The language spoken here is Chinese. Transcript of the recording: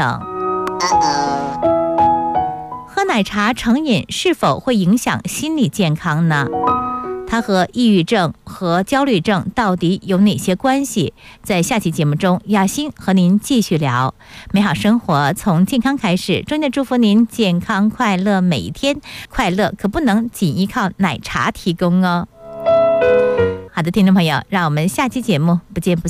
等。喝奶茶成瘾是否会影响心理健康呢？它和抑郁症和焦虑症到底有哪些关系？在下期节目中，雅欣和您继续聊。美好生活从健康开始，衷心祝福您健康快乐每一天。快乐可不能仅依靠奶茶提供哦。好的，听众朋友，让我们下期节目不见不散。